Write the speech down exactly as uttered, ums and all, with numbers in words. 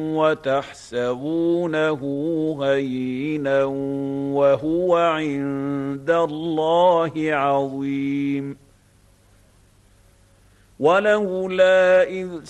وتحسبونه هينا وهو عند الله عظيم ولولا إذ